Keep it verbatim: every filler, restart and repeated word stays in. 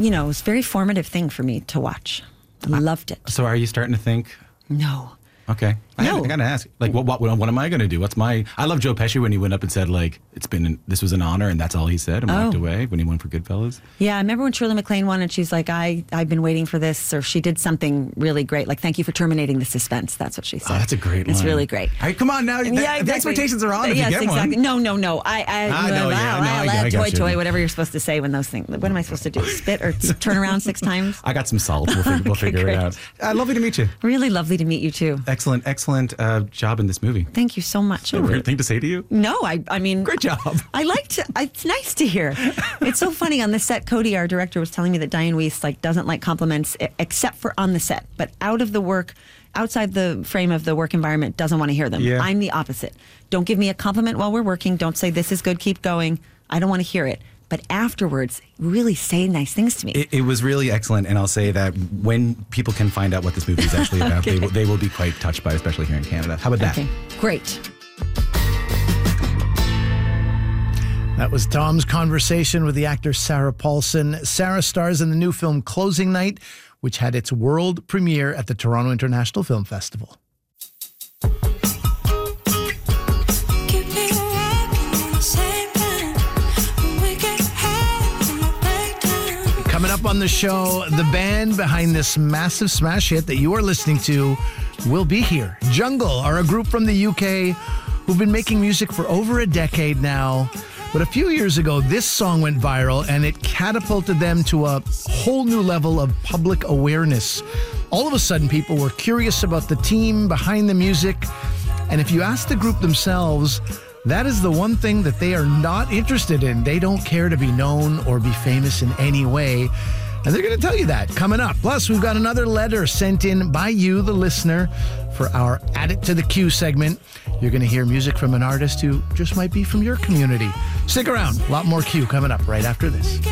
you know, it was a very formative thing for me to watch. I loved it. So are you starting to think? No. Okay. I, No. I gotta ask, like, what, what, what am I gonna do? What's my? I love Joe Pesci when he went up and said, like, it's been, an, this was an honor, and that's all he said, and Oh. walked away when he won for Goodfellas. Yeah, I remember when Shirley MacLaine won, and she's like, I, I've been waiting for this, or she did something really great. Like, thank you for terminating the suspense. That's what she said. Oh, that's a great line. It's really great. All right, come on now. Yeah, The- exactly. The expectations are on if yes, you get exactly. one. No, no, no. I, I, I know, wow, yeah, no, I- I, I got toy, you. toy, whatever you're supposed to say when those things. What am I supposed to do? Spit or turn around six times? I got some salt. We'll figure, we'll Okay, figure it great. out. Uh, lovely to meet you. Really lovely to meet you too. Excellent, excellent uh, job in this movie. Thank you so much. A weird thing to say to you. No, I, I mean, Great job. I like to. It's nice to hear. It's so funny on the set. Cody, our director, was telling me that Diane Weiss like doesn't like compliments e- except for on the set, but out of the work, outside the frame of the work environment, doesn't want to hear them. Yeah. I'm the opposite. Don't give me a compliment while we're working. Don't say this is good. Keep going. I don't want to hear it. But afterwards, really say nice things to me. It, it was really excellent, and I'll say that when people can find out what this movie is actually about, Okay. they, will, they will be quite touched by it, especially here in Canada. How about that? Okay, great. That was Tom's conversation with the actor Sarah Paulson. Sarah stars in the new film Closing Night, which had its world premiere at the Toronto International Film Festival. Coming up on the show, the band behind this massive smash hit that you are listening to will be here. Jungle are a group from the U K who've been making music for over a decade now. But a few years ago, this song went viral and it catapulted them to a whole new level of public awareness. All of a sudden, people were curious about the team behind the music. And if you ask the group themselves, that is the one thing that they are not interested in. They don't care to be known or be famous in any way. And they're going to tell you that coming up. Plus, we've got another letter sent in by you, the listener, for our Add It to the Queue segment. You're going to hear music from an artist who just might be from your community. Stick around. A lot more Q coming up right after this.